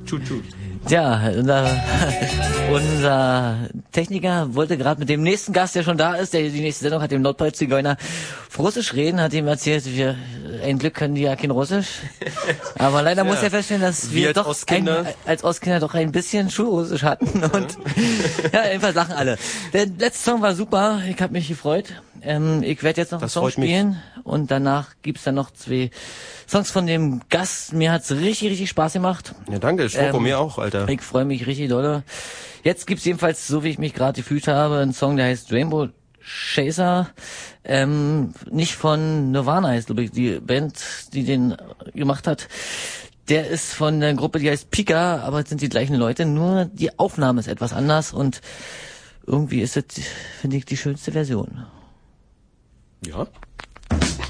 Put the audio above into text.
Tschut. Ja, unser Techniker wollte gerade mit dem nächsten Gast, der schon da ist, der die nächste Sendung hat, dem Nordpol-Zigeuner, auf Russisch reden, hat ihm erzählt, ein Glück können die ja kein Russisch. Aber leider muss er feststellen, dass wir doch als Ostkinder doch ein bisschen Schulrussisch hatten und ja, jedenfalls lachen alle. Der letzte Song war super, ich habe mich gefreut. Ich werde jetzt noch einen Song spielen und danach gibt's dann noch 2 Songs von dem Gast. Mir hat's richtig Spaß gemacht. Ja, danke, Schoko, mir auch, Alter. Ich freue mich richtig dolle. Jetzt gibt's jedenfalls, so wie ich mich gerade gefühlt habe, einen Song, der heißt Rainbow Chaser. Nicht von Nirvana heißt, glaube ich, die Band, die den gemacht hat. Der ist von der Gruppe, die heißt Pika, aber es sind die gleichen Leute, nur die Aufnahme ist etwas anders und irgendwie ist es, finde ich, die schönste Version. Ja.